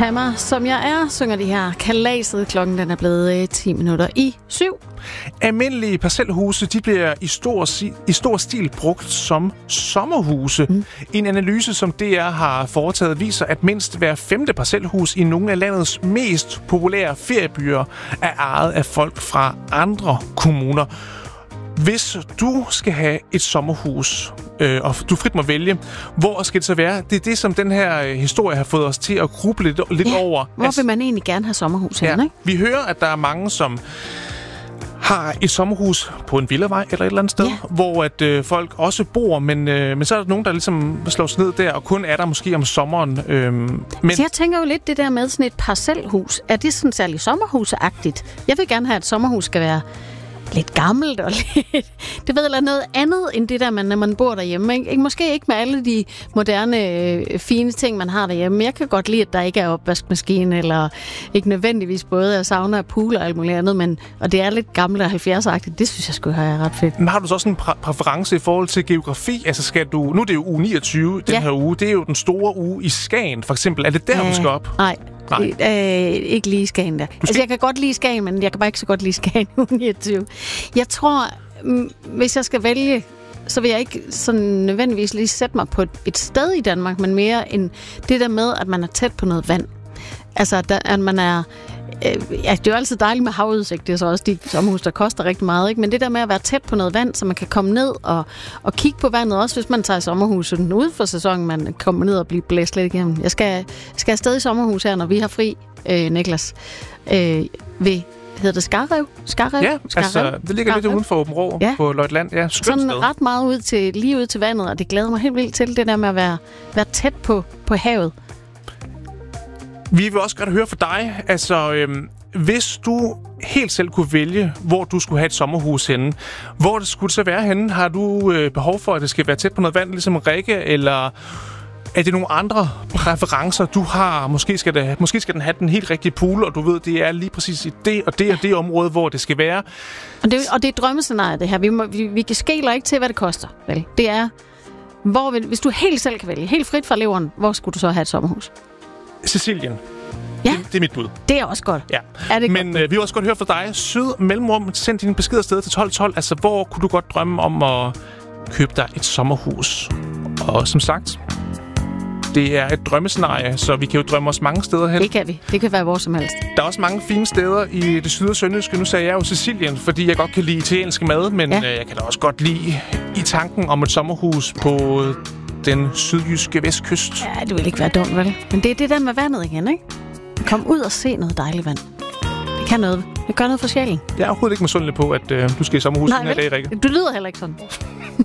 Tag mig, som jeg er, synger de her kalaset. Klokken den er blevet 10 minutter i 7. Almindelige parcelhuse, de bliver i stor stil brugt som sommerhuse. En analyse, som DR har foretaget, viser, at mindst hver 5. parcelhus i nogle af landets mest populære feriebyer er ejet af folk fra andre kommuner. Hvis du skal have et sommerhus, og du frit må vælge, hvor skal det så være? Det er det, som den her historie har fået os til at gruble lidt over. Hvor vil man egentlig gerne have sommerhus henne, ikke? Vi hører, at der er mange, som har et sommerhus på en villavej eller et eller andet sted, hvor at folk også bor, men så er der nogen, der ligesom slår sig ned der, og kun er der måske om sommeren. Men så jeg tænker jo lidt det der med sådan et parcelhus. Er det sådan særligt sommerhusagtigt? Jeg vil gerne have, at et sommerhus skal være lidt gammelt og lidt, det ved jeg, noget andet end det der, når man bor derhjemme. Ikke? Måske ikke med alle de moderne, fine ting, man har derhjemme. Men jeg kan godt lide, at der ikke er opvaskemaskine, eller ikke nødvendigvis både af sauna og pool og alt muligt andet, og det er lidt gammelt og 70'er-agtigt. Det synes jeg skulle have ret fedt. Men har du så også en præference i forhold til geografi? Altså skal du, nu er det jo uge 29, den her uge, det er jo den store uge i Skagen, for eksempel. Er det der, du skal op? Nej. Ikke lige Skagen der. Altså, jeg kan godt lide Skagen, men jeg kan bare ikke så godt lide Skagen uge 29. Jeg tror, hvis jeg skal vælge, så vil jeg ikke sådan nødvendigvis lige sætte mig på et sted i Danmark, men mere end det der med, at man er tæt på noget vand. Altså, at man er... Ja, det er jo altid dejligt med havudsigt. Det er så også de sommerhus, der koster rigtig meget, ikke? Men det der med at være tæt på noget vand, så man kan komme ned og kigge på vandet, også hvis man tager i sommerhuset ude for sæsonen, man kommer ned og bliver blæst lidt igennem. Jeg skal afsted i sommerhus her, når vi har fri, Niklas. Hedder det Skarrev? Ja, altså, det ligger lidt uden for Åbenrå på Løjtland. Ja, skønt sådan sted. Ret meget lige ud til vandet, og det glæder mig helt vildt til, det der med at være tæt på havet. Vi vil også godt høre fra dig. Altså, hvis du helt selv kunne vælge, hvor du skulle have et sommerhus henne, hvor det skulle det så være henne? Har du behov for, at det skal være tæt på noget vand, ligesom Rikke, eller er det nogle andre præferencer, du har? Måske skal den have den helt rigtige pool, og du ved, det er lige præcis i det og det område, hvor det skal være. Og det er drømmescenariet, det her. Vi skæler ikke til, hvad det koster. Vel? Det er, hvis du helt selv kan vælge, helt frit fra leveren, hvor skulle du så have et sommerhus? Sicilien. Ja. Det er mit bud. Det er også godt. Ja. Men vi vil også godt høre fra dig. Syd mellemrum, send dine beskeder afsted til 1212. Altså, hvor kunne du godt drømme om at købe dig et sommerhus? Og som sagt, det er et drømmescenarie, så vi kan jo drømme os mange steder hen. Det kan vi. Det kan være hvor som helst. Der er også mange fine steder i det syd- og sønderjyske. Nu sagde jeg jo Sicilien, fordi jeg godt kan lide italiensk mad, men jeg kan da også godt lide i tanken om et sommerhus på den sydjyske vestkyst. Ja, det vil ikke være dumt, vel? Men det er det der med vandet igen, ikke? Kom ud og se noget dejligt vand. Det kan noget. Det gør noget for sjælen. Jeg er overhovedet ikke misundelig på, at du skal i sommerhus den her dag, Rikke. Du lyder heller ikke sådan.